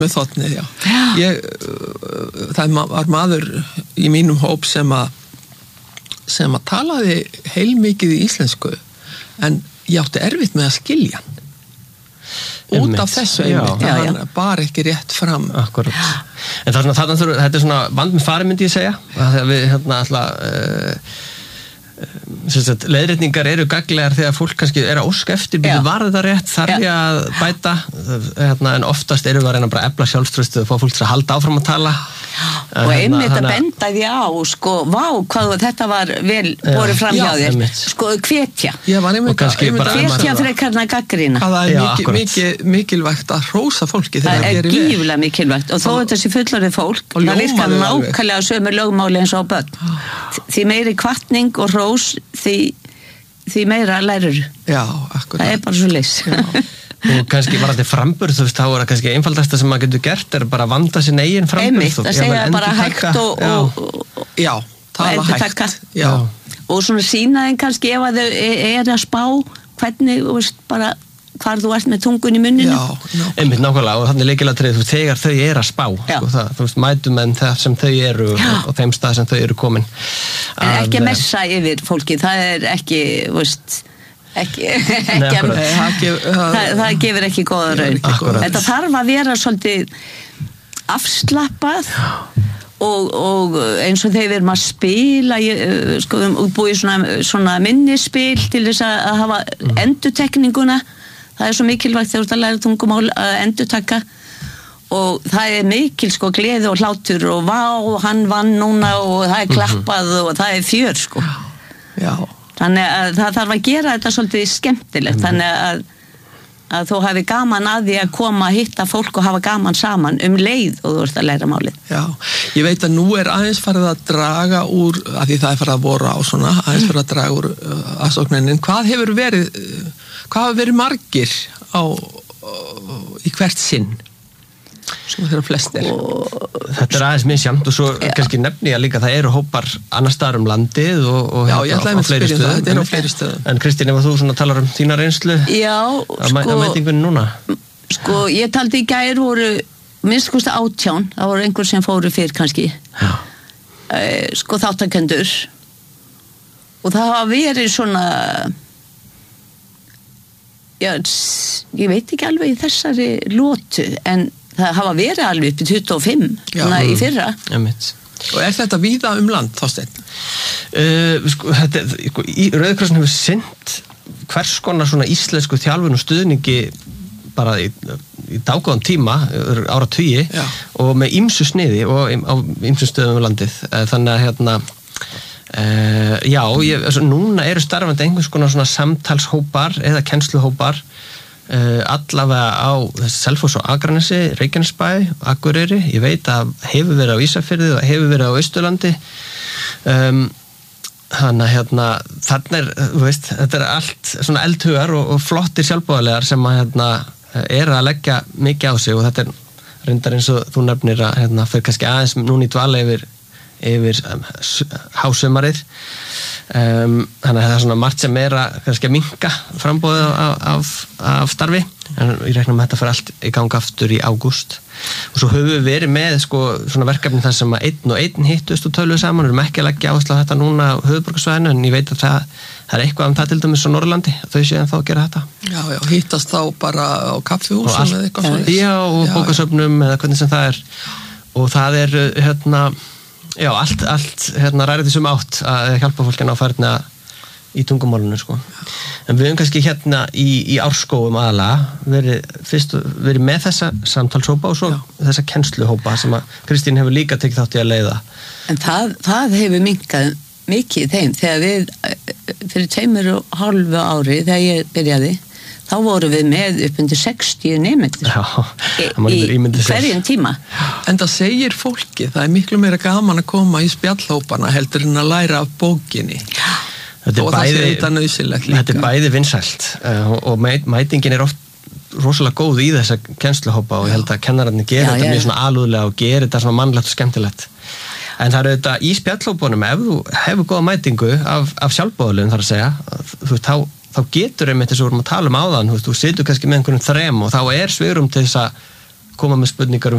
Með þotnið, já. Það var maður í mínum hóp sem að talaði heilmikið í íslensku, en ég átti erfitt með að skilja hann. Út af þessu einmitt, hann bar ekki rétt fram. Akkurat. En þetta er svona vand með fari, myndi ég segja. Þegar við alltaf leiðrétningar eru gagnlegar þegar fólk kannski er að óska eftir, var þetta rétt, þarf ég að bæta, en oftast erum við að reyna bara að efla sjálfstraustið og fá fólk til að halda áfram að tala. Og einmitt að benda því á, sko, vá, hvað þetta var vel borið fram hjá þér, sko, hvetja. Hvetja frekarna gagnrýna. Það er mikilvægt að hrósa fólki þegar það gerir vel. Það er gífurlega mikilvægt, og þó þetta sé fullorðið fólk, það virkar nákvæmlega sömu lögmáli eins og á börn. Því meiri hvatning og hrós, því meira lærur. Já, akkurat. Það er bara svo leys. Og kannski var þetta framburð, þú veist, þá er það kannski einfaldasta sem maður getur gert er bara að vanda sin eigin framburð. Einmitt, að segja bara hægt og tala hægt. Já. Og svona sína þeim kannski ef að þau er að spá hvernig, þú veist, bara hvar þú ert með tungun í munninu. Já, einmitt nákvæmlega, og þannig lykilatriði, þú veist, þegar þau er að spá, sko, það, þú veist, mætum en það sem þau eru og þeim stað sem þau eru komin. En ekki messa yfir fólki, það er ekki, þú veist, það gefur ekki góða raun. Þetta þarf að vera svolítið afslappað og eins og þegar við erum að spila, sko, búið svona minnispil til þess að hafa endurtekninguna. Það er svo mikilvægt þegar þú ert að læra tungumál að endurtaka, og það er mikil, sko, gleði og hlátur og vá, hann vann núna og það er klappað og það er fjör, sko. Já. Þannig að það þarf að gera þetta svolítið skemmtilegt, þannig að þú hafi gaman að því að koma að hitta fólk og hafa gaman saman leið og þú ert að læra málið. Já, ég veit að nú er aðeins farið að draga úr, af því það er farið að voru á svona, aðeins farið að draga úr aðsóknin. Hvað hefur verið margir í hvert sinn? Svona þeirra flestir. Þetta er aðeins misjafnt og svo kannski nefni ég líka það eru hópar annar staðar landið og já, ég ætlaði að spyrja það, þetta er á fleiri stöðum. En Kristín, ef þú svona talar þína reynslu að mætingunni núna? Sko, ég taldi í gær voru minnst kosti 18, það voru einhver sem fóru fyrr kannski. Sko, þáttakendur, og það hafa verið svona ég veit ekki alveg í þessari lótu, en það hafa verið alveg upp í 25 í fyrra. Og er þetta víða land, Þorsteinn? Sko, Rauði krossinn hefur sinnt hvers konar svona íslensku þjálfun og stuðningi bara í dágóðan tíma, áratugi, og með ýmsu sniði og á ýmsu stöðum landið. Þannig að núna eru starfandi einhvers konar svona samtalshópar eða kennsluhópar, allavega á Selfoss og Akranesi, Reykjanesbæ, Akureyri, ég veit að hefur verið á Ísafirði og hefur verið á Austurlandi. Þannig að þarna þú veist, þetta er allt svona eldhugar og flottir sjálfboðaliðar sem að leggja mikið á sig, og þetta er reyndar eins og þú nefnir að fyrir kannski aðeins núna í dvala yfir hásumarið, þannig að það er svona margt sem er kannski að minnka framboðið af starfi, en ég reikna með þetta fyrir allt í gang aftur í ágúst. Og svo höfum við verið með svona verkefni þar sem að einn og einn hittust og töluðu saman, við erum ekki að leggja áherslu á þetta núna á höfuðborgarsvæðinu, en ég veit að það er eitthvað það til dæmis á Norðurlandi, þau séu þá að gera þetta. Já, hittast þá bara á kaffihúsum eða eitthvað svona. Já, og bókasöfnum eða hvernig sem það er, og það er allt ræðið þessum átt að hjálpa fólkina á færni í tungumálinu, sko. En við höfum kannski í Árskógum aðalega verið með þessa samtalshópa og svo þessa kennsluhópa sem að Kristín hefur líka tekið þátt í að leiða. En það hefur minnkað mikið þeim, þegar við fyrir 2,5 ári þegar ég byrjaði, þá vorum við með upp undir 60 nemendur í hverjum tíma. En það segir fólki, það er miklu meira gaman að koma í spjallhópana heldur en að læra af bókinni. Þetta er bæði vinsælt og mætingin er oft rosalega góð í þessa kennsluhópa, og ég held að kennararnir gera þetta mjög svona alúðlega og gera þetta svona mannlegt og skemmtilegt. En það er auðvitað í spjallhópunum, ef þú hefur góða mætingu af sjálfboðaliðum, þar að segja, þá getur einmitt þess að við vorum að tala áðan, þú situr kannski með einhvern 3 og þá er svigrúm til þess að koma með spurningar